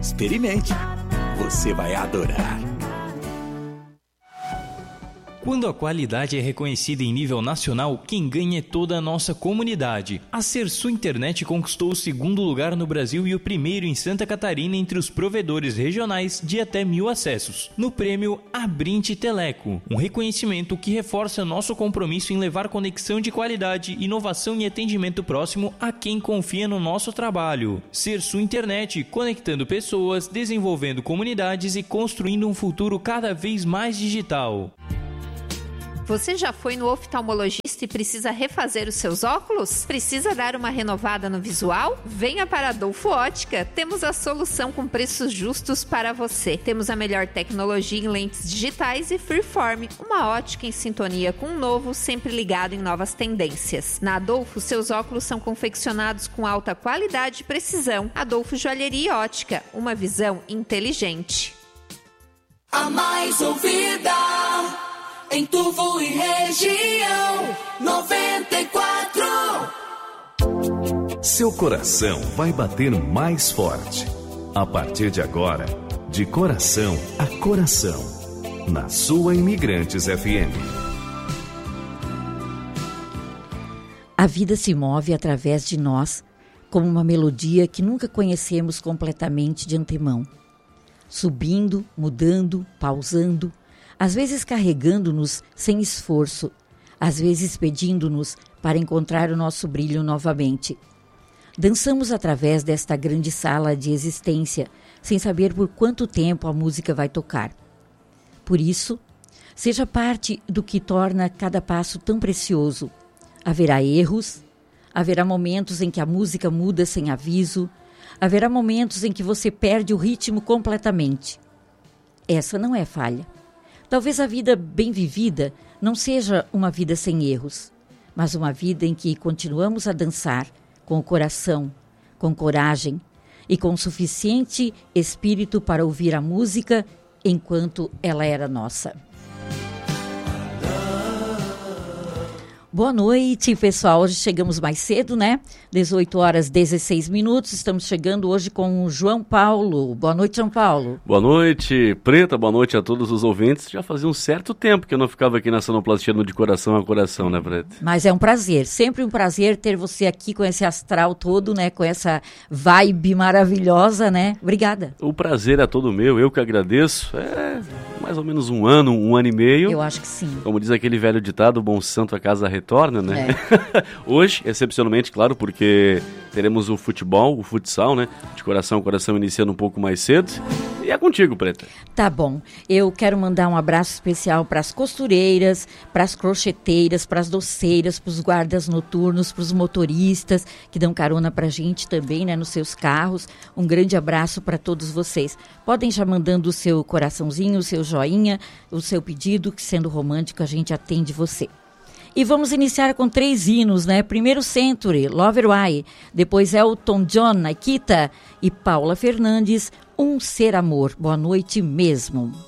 Experimente. Você vai adorar. Quando a qualidade é reconhecida em nível nacional, quem ganha é toda a nossa comunidade. A Sersul Internet conquistou o segundo lugar no Brasil e o primeiro em Santa Catarina entre os provedores regionais de até 1.000 acessos, no prêmio Abrinte Teleco, um reconhecimento que reforça nosso compromisso em levar conexão de qualidade, inovação e atendimento próximo a quem confia no nosso trabalho. Sersul Internet, conectando pessoas, desenvolvendo comunidades e construindo um futuro cada vez mais digital. Você já foi no oftalmologista e precisa refazer os seus óculos? Precisa dar uma renovada no visual? Venha para a Adolfo Ótica. Temos a solução com preços justos para você. Temos a melhor tecnologia em lentes digitais e freeform. Uma ótica em sintonia com o novo, sempre ligado em novas tendências. Na Adolfo, seus óculos são confeccionados com alta qualidade e precisão. Adolfo Joalheria e Ótica. Uma visão inteligente. A mais ouvida em Turvo e região, 94. Seu coração vai bater mais forte. A partir de agora, de coração a coração, na sua Imigrantes FM. A vida se move através de nós, como uma melodia que nunca conhecemos completamente de antemão. Subindo, mudando, pausando, às vezes carregando-nos sem esforço, às vezes pedindo-nos para encontrar o nosso brilho novamente. Dançamos através desta grande sala de existência, sem saber por quanto tempo a música vai tocar. Por isso, seja parte do que torna cada passo tão precioso. Haverá erros, haverá momentos em que a música muda sem aviso, haverá momentos em que você perde o ritmo completamente. Essa não é falha. Talvez a vida bem vivida não seja uma vida sem erros, mas uma vida em que continuamos a dançar com o coração, com coragem e com suficiente espírito para ouvir a música enquanto ela era nossa. Boa noite, pessoal. Hoje chegamos mais cedo, né? 18 horas 16 minutos. Estamos chegando hoje com o João Paulo. Boa noite, João Paulo. Boa noite, Preta. Boa noite a todos os ouvintes. Já fazia um certo tempo que eu não ficava aqui na sonoplastia no De Coração a Coração, né, Preta? Mas é um prazer, sempre um prazer ter você aqui com esse astral todo, né? Com essa vibe maravilhosa, né? Obrigada. O prazer é todo meu, eu que agradeço. É mais ou menos um ano e meio. Eu acho que sim. Como diz aquele velho ditado, bom santo a casa retorna, né? É. Hoje, excepcionalmente, claro, porque teremos o futebol, o futsal, né? De coração a coração iniciando um pouco mais cedo. E é contigo, Preta. Tá bom. Eu quero mandar um abraço especial para as costureiras, para as crocheteiras, para as doceiras, para os guardas noturnos, para os motoristas que dão carona para a gente também, né? Nos seus carros. Um grande abraço para todos vocês. Podem já mandando o seu coraçãozinho, o seu joinha, o seu pedido, que sendo romântico a gente atende você. E vamos iniciar com 3 hinos, né? Primeiro Century, Lover Why, depois Elton John, Nikita e Paula Fernandes, Um Ser Amor. Boa noite mesmo.